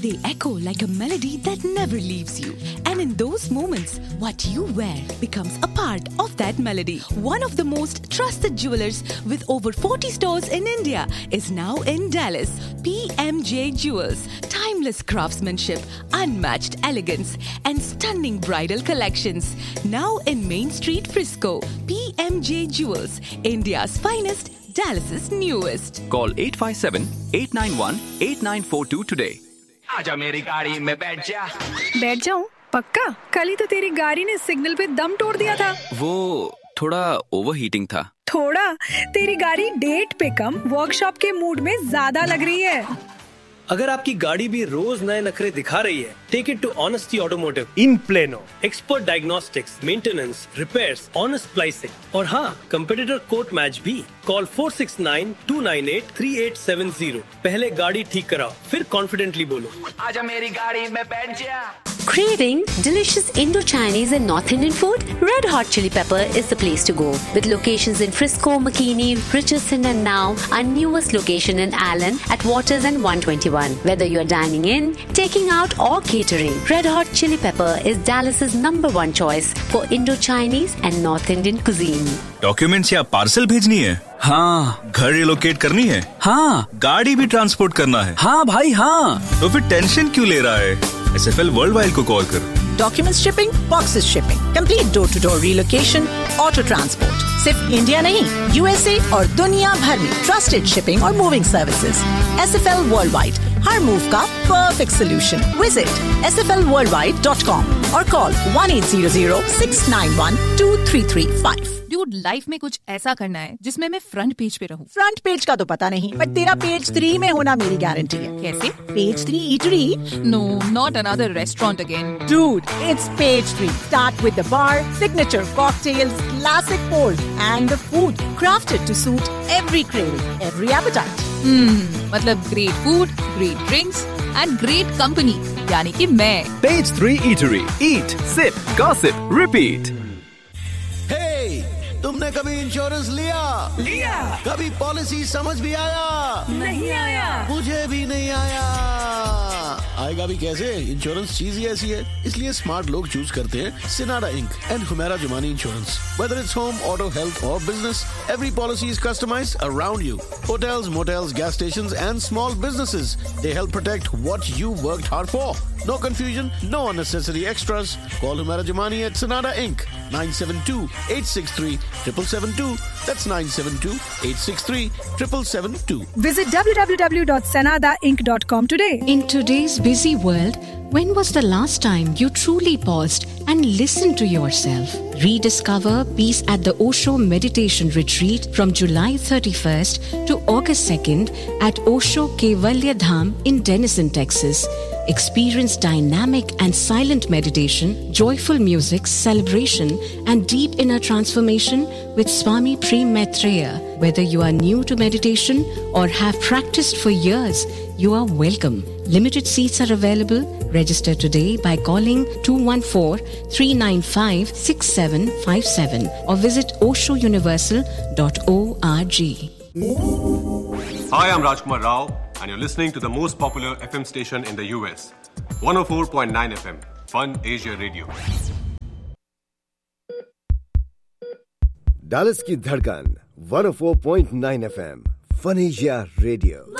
They echo like a melody that never leaves you. And in those moments, what you wear becomes a part of that melody. One of the most trusted jewelers with over 40 stores in India is now in Dallas. PMJ Jewels. Timeless craftsmanship, unmatched elegance, and stunning bridal collections. Now in Main Street, Frisco. PMJ Jewels. India's finest, Dallas's newest. Call 857-891-8942 today. आजा मेरी गाड़ी में बैठ जा। बैठ जाऊं? पक्का? कल ही तो तेरी गाड़ी ने सिग्नल पे दम तोड़ दिया था। वो थोड़ा ओवरहीटिंग था। थोड़ा? तेरी गाड़ी डेट पे कम, वर्कशॉप के मूड में ज्यादा लग रही है। अगर आपकी गाड़ी भी रोज नए नखरे दिखा रही है, take it to honesty automotive in plano. Expert diagnostics, maintenance, repairs, honest pricing और हाँ, कंपेटिटर कोट मैच भी। कॉल 469-298-3870। पहले गाड़ी ठीक कराओ, फिर कॉन्फिडेंटली बोलो, आजा मेरी गाड़ी में बैठ जा। Craving delicious Indo-Chinese and North Indian food? Red Hot Chili Pepper is the place to go. With locations in Frisco, McKinney, Richardson and now our newest location in Allen at Waters and 121. Whether you're dining in, taking out or catering, Red Hot Chili Pepper is Dallas's #1 choice for Indo-Chinese and North Indian cuisine. Documents या parcel भेजनी है? हाँ। घर relocate करनी है? हाँ। गाड़ी भी ट्रांसपोर्ट करना है? हाँ भाई हाँ। तो फिर टेंशन क्यों ले रहा है? SFL वर्ल्डवाइड को कॉल करो। Documents shipping, boxes shipping, complete door to door relocation, auto transport. सिर्फ इंडिया नहीं, USA और दुनिया भर में ट्रस्टेड शिपिंग और मूविंग सर्विसेज। SFL वर्ल्डवाइड, हर मूव का परफेक्ट सोल्यूशन। विजिट sflworldwide.com और कॉल 1-800-691-2335। ड्यूड, लाइफ में कुछ ऐसा करना है जिसमें मैं फ्रंट पेज पे रहूं। फ्रंट पेज का तो पता नहीं, पर तेरा पेज 3 में होना मेरी गारंटी है। कैसे? Page 3 eatery? No, not another restaurant again. Dude, it's page 3. Start with the bar, signature cocktails, classic pours, and the food crafted to suit every craving, every appetite. मतलब great food, great drinks, and great company. यानी कि मैं। Page 3 Eatery. Eat, sip, gossip, repeat. तुमने कभी insurance लिया? कभी policy समझ भी आया? नहीं आया। मुझे भी नहीं आया। आएगा भी कैसे? इंश्योरेंस चीज ही ऐसी है, इसलिए स्मार्ट लोग चूज करते हैं सिनाडा ink and Humaira Jumani insurance. Whether it's home, auto, health or business, every policy is customized around you. Hotels, motels, gas stations and small businesses, they help protect what you worked hard for. No confusion, no unnecessary extras. Call Humera Jumani at Sanada Inc. 972-863-7772. That's 972-863-7772. Visit www.sanadainc.com today. In today's busy world, when was the last time you truly paused and listened to yourself? Rediscover peace at the Osho Meditation Retreat from July 31st to August 2nd at Osho Kaivalya Dham in Denison, Texas. Experience dynamic and silent meditation, joyful music, celebration, and deep inner transformation with Swami Prem Maitreya. Whether you are new to meditation or have practiced for years, you are welcome. Limited seats are available. Register today by calling 214-395-6757 or visit oshouniversal.org. Hi, I'm Rajkumar Rao, and you're listening to the most popular FM station in the US, 104.9 FM, Fun Asia Radio. Dallas की धड़कन 104.9 FM, Fun Asia Radio.